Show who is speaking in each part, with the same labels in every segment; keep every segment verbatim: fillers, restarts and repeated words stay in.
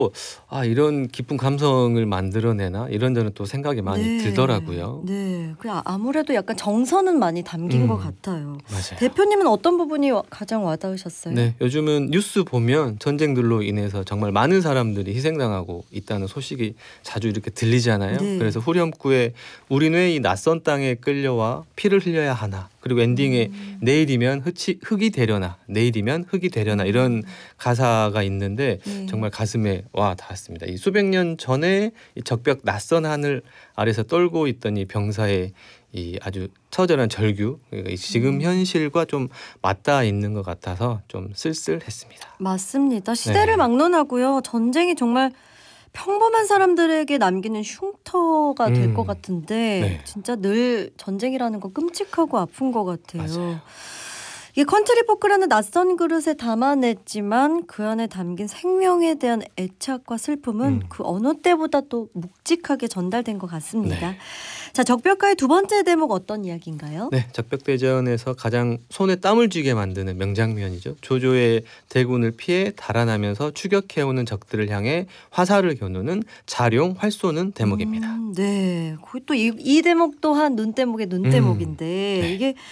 Speaker 1: 아 이런 깊은 감성을 만들어내나 이런저런 또 생각이 많이
Speaker 2: 네.
Speaker 1: 들더라고요.
Speaker 2: 네. 그 아무래도 약간 정서는 많이 담긴 것
Speaker 1: 음.
Speaker 2: 같아요.
Speaker 1: 맞아요.
Speaker 2: 대표님은 어떤 부분이 가장 와닿으셨어요?
Speaker 1: 네, 요즘은 뉴스 보면 전쟁들로 인해서 정말 많은 사람들이 희생당하고 있다는 소식이 자주 이렇게 들리잖아요.
Speaker 2: 네.
Speaker 1: 그래서 후렴구에 우리는 왜 이 낯선 땅에 끌려와 피를 흘려야 하나, 그리고 엔딩에
Speaker 2: 음.
Speaker 1: 내일이면 흙이, 흙이 되려나, 내일이면 흙이 되려나 이런 가사가 있는데
Speaker 2: 네.
Speaker 1: 정말 가슴에 와 닿았습니다. 이 수백 년 전에 이 적벽 낯선 하늘 아래서 떨고 있던 이 병사의 이 아주 처절한 절규, 그러니까 지금
Speaker 2: 음.
Speaker 1: 현실과 좀 맞닿아 있는 것 같아서 좀 쓸쓸했습니다.
Speaker 2: 맞습니다. 시대를
Speaker 1: 네.
Speaker 2: 막론하고요. 전쟁이 정말 평범한 사람들에게 남기는 흉터가 될 것
Speaker 1: 음.
Speaker 2: 같은데
Speaker 1: 네.
Speaker 2: 진짜 늘 전쟁이라는 건 끔찍하고 아픈 것 같아요.
Speaker 1: 맞아요.
Speaker 2: 이게 컨트리 포크라는 낯선 그릇에 담아냈지만 그 안에 담긴 생명에 대한 애착과 슬픔은
Speaker 1: 음.
Speaker 2: 그 어느 때보다 또 묵직하게 전달된 것 같습니다.
Speaker 1: 네.
Speaker 2: 자, 적벽가의 두 번째 대목 어떤 이야기인가요?
Speaker 1: 네, 적벽대전에서 가장 손에 땀을 쥐게 만드는 명장면이죠. 조조의 대군을 피해 달아나면서 추격해오는 적들을 향해 화살을 겨누는 자룡 활 쏘는 대목입니다.
Speaker 2: 음, 네, 거기 또 이 이 대목 또한 눈대목의 눈대목인데
Speaker 1: 음, 네.
Speaker 2: 이게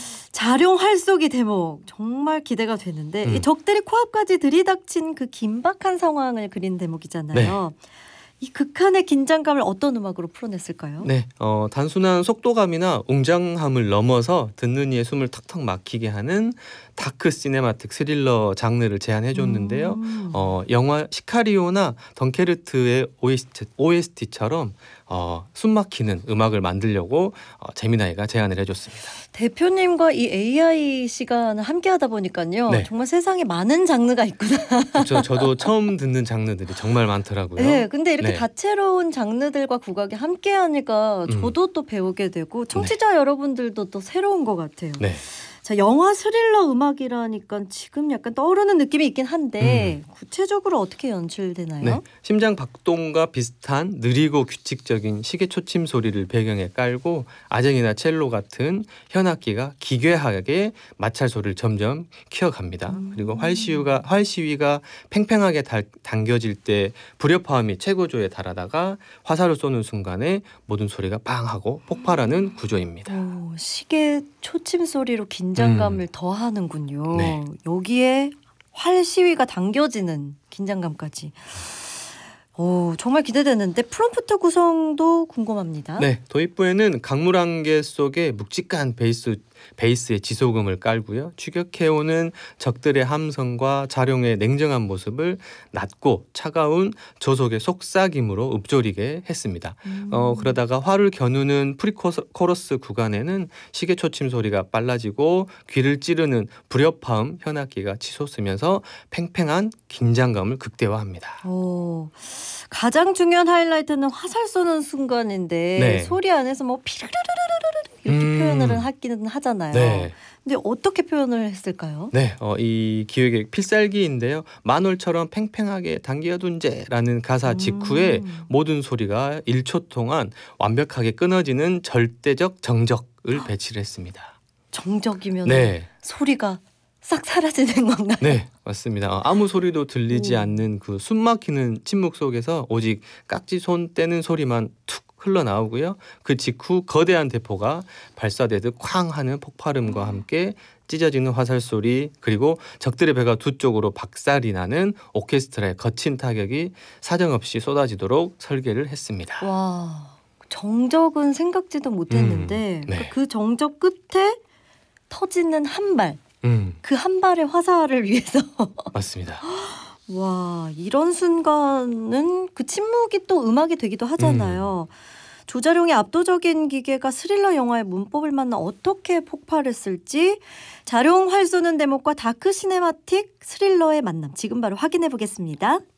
Speaker 2: 자룡 활쏘기 대목 정말 기대가 되는데
Speaker 1: 음.
Speaker 2: 이 적들이 코앞까지 들이닥친 그 긴박한 상황을 그린 대목이잖아요. 이 극한의 긴장감을 어떤 음악으로 풀어냈을까요?
Speaker 1: 네, 어, 단순한 속도감이나 웅장함을 넘어서 듣는 이의 숨을 턱턱 막히게 하는 다크 시네마틱 스릴러 장르를 제안해줬는데요.
Speaker 2: 음.
Speaker 1: 어, 영화 시카리오나 덩케르트의 오에스티, 오에스티처럼 어, 숨막히는 음악을 만들려고 어, 재미나이가 제안을 해줬습니다.
Speaker 2: 대표님과 이 에이아이 시간을 함께하다 보니까요.
Speaker 1: 네.
Speaker 2: 정말 세상에 많은 장르가 있구나.
Speaker 1: 그렇죠. 저도 처음 듣는 장르들이 정말 많더라고요.
Speaker 2: 네, 근데 이렇게
Speaker 1: 네.
Speaker 2: 다채로운 장르들과 국악이 함께하니까
Speaker 1: 음.
Speaker 2: 저도 또 배우게 되고 청취자 여러분들도 또 새로운 것 같아요.
Speaker 1: 네.
Speaker 2: 자, 영화 스릴러 음악이라니까 지금 약간 떠오르는 느낌이 있긴 한데 구체적으로 어떻게 연출되나요?
Speaker 1: 네, 심장 박동과 비슷한 느리고 규칙적인 시계 초침 소리를 배경에 깔고 아쟁이나 첼로 같은 현악기가 기괴하게 마찰 소리를 점점 키워갑니다.
Speaker 2: 음.
Speaker 1: 그리고 활시위가 활시위가 팽팽하게 달, 당겨질 때 불협화음이 최고조에 달하다가 화살을 쏘는 순간에 모든 소리가 빵하고 폭발하는 구조입니다.
Speaker 2: 오, 시계 초침 소리로 긴장감을
Speaker 1: 음.
Speaker 2: 더하는군요.
Speaker 1: 네.
Speaker 2: 여기에 활 시위가 당겨지는 긴장감까지. 오, 정말 기대되는데 프롬프트 구성도 궁금합니다.
Speaker 1: 네, 도입부에는 강물 안개 속에 묵직한 베이스 베이스의 지소금을 깔고요. 추격해오는 적들의 함성과 자룡의 냉정한 모습을 낮고 차가운 조속의 속삭임으로 읊조리게 했습니다.
Speaker 2: 음.
Speaker 1: 어, 그러다가 화를 겨누는 프리코러스 구간에는 시계초침 소리가 빨라지고 귀를 찌르는 불협화음 현악기가 치솟으면서 팽팽한 긴장감을 극대화합니다.
Speaker 2: 오, 가장 중요한 하이라이트는 화살 쏘는 순간인데
Speaker 1: 네.
Speaker 2: 소리 안에서 뭐 피르르르르르 이렇게
Speaker 1: 음.
Speaker 2: 표현을 하기는 하잖아요.
Speaker 1: 네.
Speaker 2: 근데 어떻게 표현을 했을까요?
Speaker 1: 네, 어, 이 기획의 필살기인데요. 만월처럼 팽팽하게 당겨둔제라는 가사 직후에
Speaker 2: 음.
Speaker 1: 모든 소리가 일 초 동안 완벽하게 끊어지는 절대적 정적을 배치를 했습니다.
Speaker 2: 정적이면
Speaker 1: 네,
Speaker 2: 소리가 싹 사라지는 건가요?
Speaker 1: 네, 맞습니다. 어, 아무 소리도 들리지
Speaker 2: 오.
Speaker 1: 않는 그 숨막히는 침묵 속에서 오직 깍지 손 떼는 소리만 툭 흘러나오고요. 그 직후 거대한 대포가 발사되듯 쾅 하는 폭발음과 함께 찢어지는 화살 소리, 그리고 적들의 배가 두 쪽으로 박살이 나는 오케스트라의 거친 타격이 사정없이 쏟아지도록 설계를 했습니다.
Speaker 2: 와, 정적은 생각지도 못했는데
Speaker 1: 음, 네.
Speaker 2: 그그 정적 끝에 터지는 한 발,
Speaker 1: 음,
Speaker 2: 그 한 발의 화살을 위해서
Speaker 1: 맞습니다.
Speaker 2: 와, 이런 순간은 그 침묵이 또 음악이 되기도 하잖아요. 조자룡의 압도적인 기계가 스릴러 영화의 문법을 만나 어떻게 폭발했을지 자룡 활 쏘는 대목과 다크 시네마틱 스릴러의 만남 지금 바로 확인해 보겠습니다.